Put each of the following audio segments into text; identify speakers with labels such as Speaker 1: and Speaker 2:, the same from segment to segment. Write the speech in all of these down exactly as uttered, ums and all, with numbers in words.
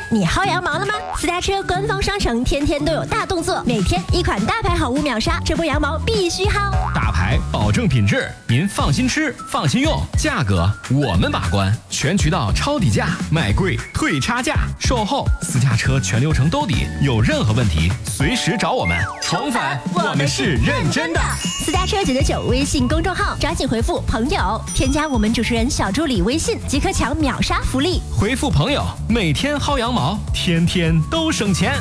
Speaker 1: 你薅羊毛了吗？私家车官方商城天天都有大动作，每天一款大牌好物秒杀，这波羊毛必须薅。
Speaker 2: 大牌保证品质，您放心吃，放心用，价格我们把关，全渠道抄底价，买贵退差价，售后私家车全流程兜底，有任何问题随时找我们。重返，我们是认真的。
Speaker 1: 私家车九九九微信公众号，抓紧回复朋友，添加我们主持人小助理微信，即可抢秒杀福利。
Speaker 2: 回复朋友，每天薅羊毛，天天都省钱。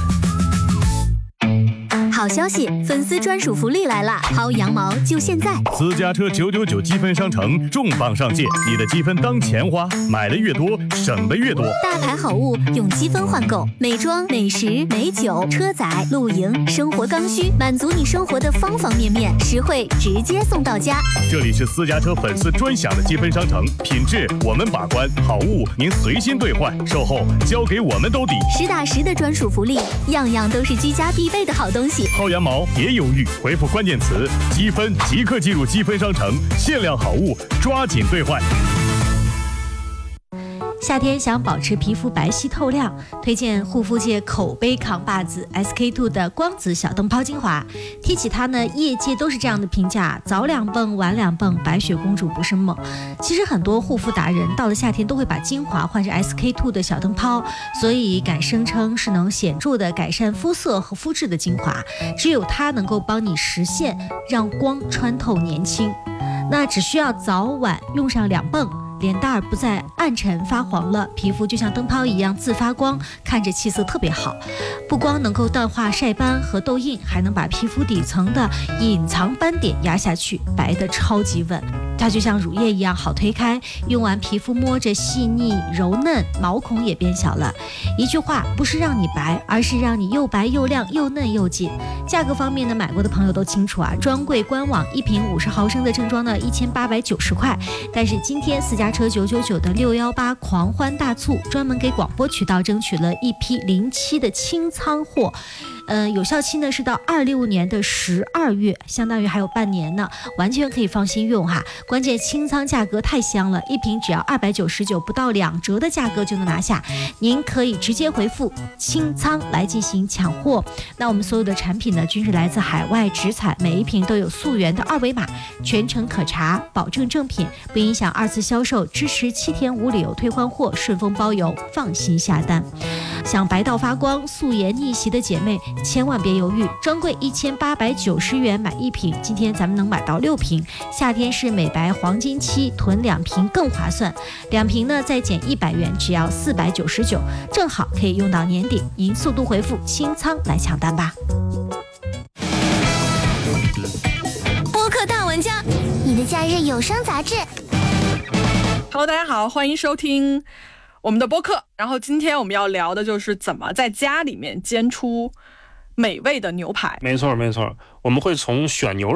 Speaker 3: 好消息，粉丝专属福利来啦！薅羊毛就现在！
Speaker 4: 私家车九九九积分商城重磅上线，你的积分当钱花，买的越多，省的越多。
Speaker 3: 大牌好物用积分换购，美妆、美食、美酒、车载、露营、生活刚需，满足你生活的方方面面，实惠直接送到家。
Speaker 4: 这里是私家车粉丝专享的积分商城，品质我们把关，好物您随心兑换，售后交给我们兜底。
Speaker 3: 实打实的专属福利，样样都是居家必备的好东西。
Speaker 4: 薅羊毛别犹豫，回复关键词积分即刻进入积分商城，限量好物抓紧兑换。
Speaker 5: 夏天想保持皮肤白皙透亮，推荐护肤界口碑扛把子 S K two 的光子小灯泡精华。提起它呢，业界都是这样的评价：早两蹦，晚两蹦，白雪公主不是梦。其实很多护肤达人到了夏天都会把精华换成 S K two 的小灯泡，所以敢声称是能显著的改善肤色和肤质的精华。只有它能够帮你实现让光穿透年轻。那只需要早晚用上两泵，脸蛋儿不再暗沉发黄了，皮肤就像灯泡一样自发光，看着气色特别好。不光能够淡化晒斑和痘印，还能把皮肤底层的隐藏斑点压下去，白得超级稳。它就像乳液一样好推开，用完皮肤摸着细腻柔嫩，毛孔也变小了。一句话，不是让你白，而是让你又白又亮又嫩又紧。价格方面呢，买过的朋友都清楚啊，专柜官网一瓶五十毫升的正装呢一千八百九十块，但是今天私家车九九九的六一八狂欢大促，专门给广播渠道争取了一批零七的清仓货。呃，有效期呢是到二六年的十二月，相当于还有半年呢，完全可以放心用哈。关键清仓价格太香了，一瓶只要二百九十九，不到两折的价格就能拿下。您可以直接回复清仓来进行抢货。那我们所有的产品呢，均是来自海外直采，每一瓶都有溯源的二维码，全程可查，保证正品，不影响二次销售，支持七天无理由退换货，顺丰包邮，放心下单。想白到发光、素颜逆袭的姐妹，千万别犹豫，专柜一千八百九十元买一瓶，今天咱们能买到六瓶。夏天是美白黄金期，囤两瓶更划算，两瓶呢再减一百元，只要四百九十九，正好可以用到年底。您速度回复清仓来抢单吧。
Speaker 3: 播客大玩家，你的假日有声杂志。
Speaker 6: Hello， 大家好，欢迎收听我们的播客。然后今天我们要聊的就是怎么在家里面煎出美味的牛排。
Speaker 7: 没错没错，我们会从选牛肉